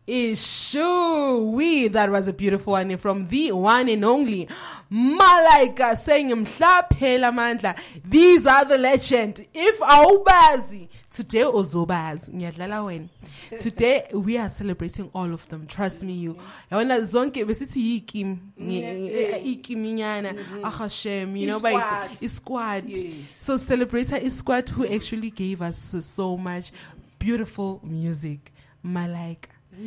That was a beautiful one from the one and only Malaika saying Mhlaphela Mandla. These are the legend. If awubazi today ozobazi ngiyadlala wena. Today we are celebrating all of them. Trust me, you. Yabona zonke besithi ikiminyana Hashem, you know, by Squad. Yes. So celebrate Squad who actually gave us so much beautiful music. Malaika.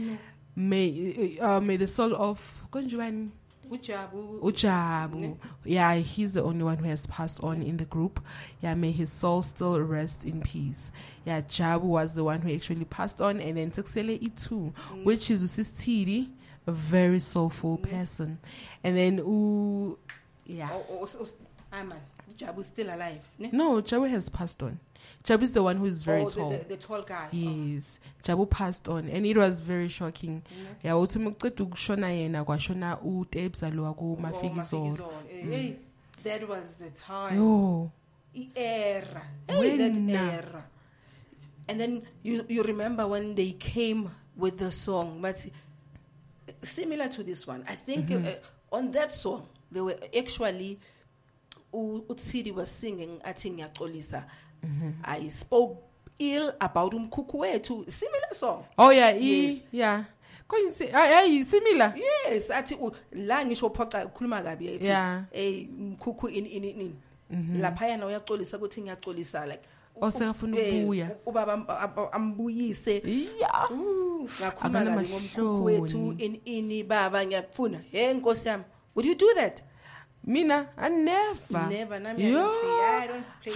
May the soul of Konjuani Ujabu. Yeah, he's the only one who has passed on in the group. Yeah, may his soul still rest in peace. Yeah, Jabu was the one who actually passed on, and then Tuxele Itu, which is Usistiri, a very soulful person. And then Jabu's still alive. Ne? No, Jabu has passed on. Jabu is the one who is very tall. The tall guy. Yes. Jabu passed on, and it was very shocking. Yeah, uthi muqeda ukushona yena kwashona uTebza lo ku Mafikizolo. That was the time. Yo. Era. That era. And then you remember when they came with the song, but similar to this one. I think on that song they were actually Utsidi was singing athi ngiyaxolisa. I spoke ill about umkhukhu too. Similar song. Oh yeah, yes. Yeah. Similar. Yes, athi la ngisho phoqa ukhuluma kabi ethi umkhukhu in lapha yana uyaxolisa ukuthi ngiyaxolisa like osekafuna ukubuya ubaba ambuyise ngakhuluma kabi ngomkhukhu wethu in baba ngiyakufuna nkosi yami, would you do that? Mina, I never. Yo, I don't play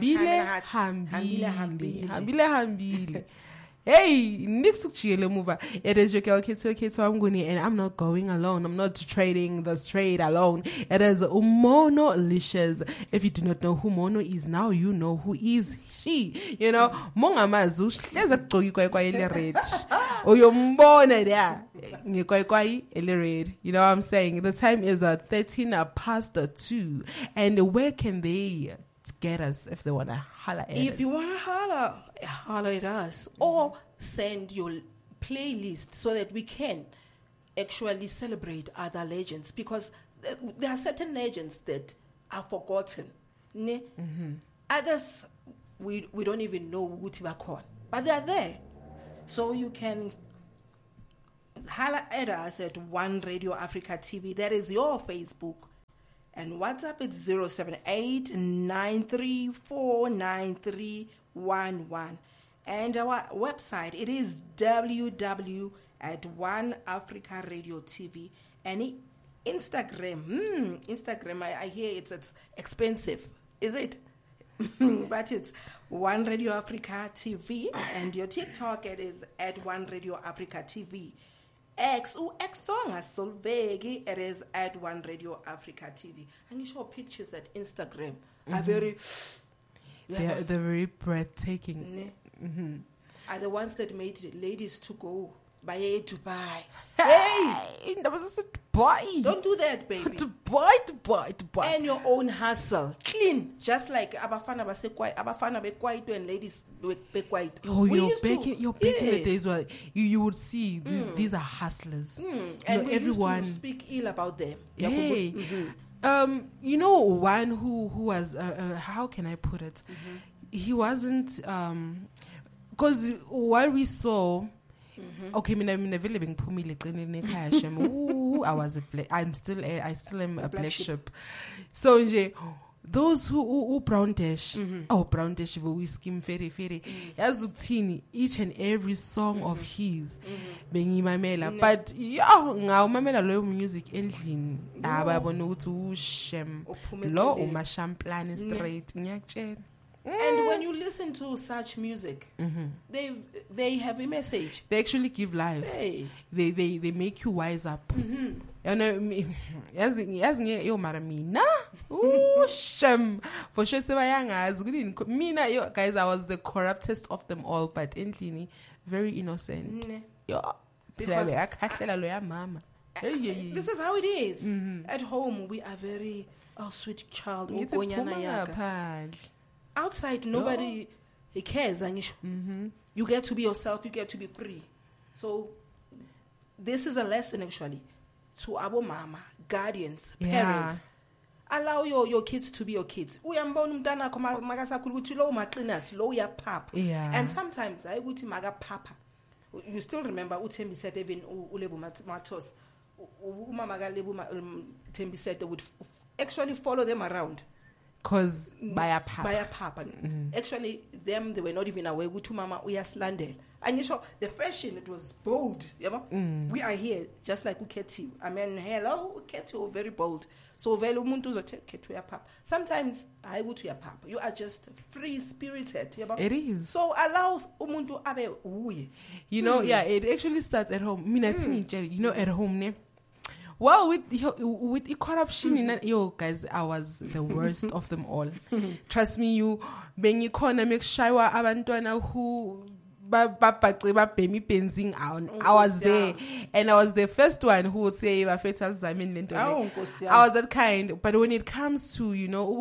Hambile. Hey, next move. It is your girl Kitso and I'm not going alone. I'm not trading the trade alone. It is Umono Licious. If you do not know who Mono is now, you know who is she. You know, Monga Mazu, there's a red. Oh, you're born there. You know what I'm saying? The time is 2:13. And where can they get us if they want to holler at us? If you want to holler at us, or send your playlist so that we can actually celebrate other legends, because there are certain legends that are forgotten. Others we don't even know ukuthi bakhona, but they are there. So you can holler at us at One Radio Africa TV. That is your Facebook. And WhatsApp is 078-934-9311. And our website, it is www.oneafricaradiotv. And Instagram, I hear it's expensive. Is it? But it's One Radio Africa TV. And your TikTok, it is at One Radio Africa TV. X song as Solvegi, it is at One Radio Africa TV. And you show pictures at Instagram. Are very they're very breathtaking. Are the ones that made ladies to go buy Dubai. Hey, that was a Dubai. Don't do that, baby. Dubai. And your own hustle. Clean. Just like Abafana be quiet and ladies be quiet. Oh, you're back in the days where you would see these are hustlers. And we everyone used to speak ill about them. Hey. You know, one who was how can I put it? He wasn't because what we saw. Okay, I still am a black sheep. So those who brown dash, brown dash we skim very as each and every song of his being mamela, but now mamela low music endlin ababona ukuthi ushem lo umashamplane straight nyakutshela. And when you listen to such music, they have a message. They actually give life. Hey. They make you wise up. You know, mina. Shem. For sure, mina, guys, I was the corruptest of them all, but endlini, very innocent. Because this is how it is. At home, we are very sweet child. Outside, nobody cares. You get to be yourself. You get to be free. So this is a lesson actually to our mama, guardians, Yeah. parents. Allow your kids to be your kids. Uyambona umntana akho makasakhula ukuthi lo maqinasi lo uyapapa. Yeah. And sometimes hayi ukuthi makapapa. You still remember uThembisete even uLebo Matos. Umama kaLebo Thembisete would actually follow them around. Cause baya Papa. Actually, them, they were not even aware ukuthi umama uyasilandela. And you saw the fashion, it was bold. We are here, just like Uketi. I mean, hello, Uketi, very bold. So, vele umuntu uzothi Uketi uyapapa. Sometimes, I go to your papa. You are just free-spirited. It is. So, allow umuntu abe uye. You know, yeah, it actually starts at home. Mina teenager, you know, at home, ne? Well, with corruption in that, yo, guys, I was the worst of them all. Trust me, you, bengi khona make shaywa abantwana who babhemi benzing out. I was there, and I was the first one who would say, I was that kind. But when it comes to, you know,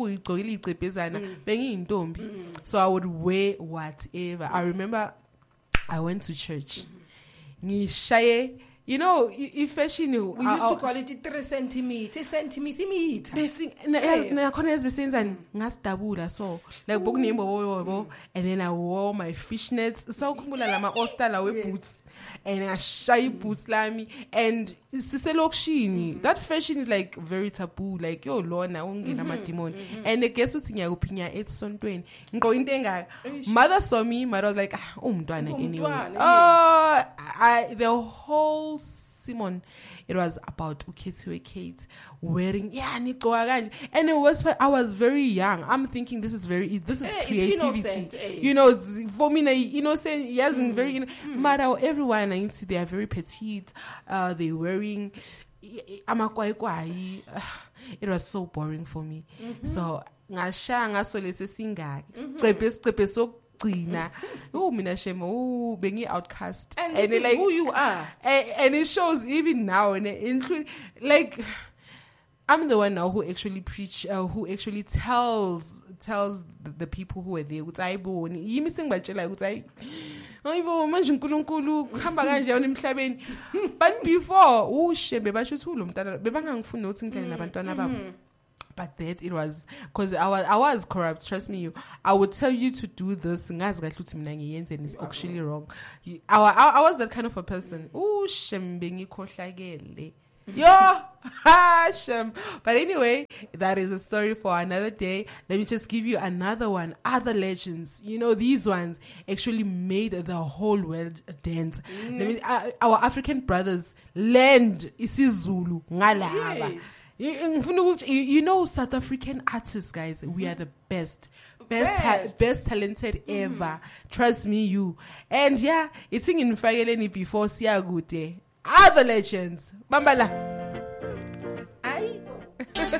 so I would wear whatever. I remember I went to church. You know, if fashion, we used to call it 3 centimeters. So like and then I wore my fishnets. So boots. And I shy boots lami and that fashion is like very taboo, like yo Lorna demon. And the guess what opinia it's son twain. Mother saw me, mother was like anyway. The whole Simon, it was about Kate wearing and it was, I was very young. I'm thinking this is creativity. Innocent, you know, for me, innocent. Yes, very. Matter everyone, they are very petite. They wearing. It was so boring for me. So being outcast and this is like, who you are, and it shows even now, and include like I'm the one now who actually who actually tells the people who are there but before but that it was because I was corrupt. Trust me, I would tell you to do this, and it's actually wrong. I was that kind of a person. Shem. But anyway, that is a story for another day. Let me just give you another one. Other legends, you know, these ones actually made the whole world dance. Our African brothers learned isiZulu ngalaba. Yes. You know, South African artists, guys, we are the best talented ever. Trust me, you. And yeah, it's in Fageleni before Siagute. Other legends. Bambala.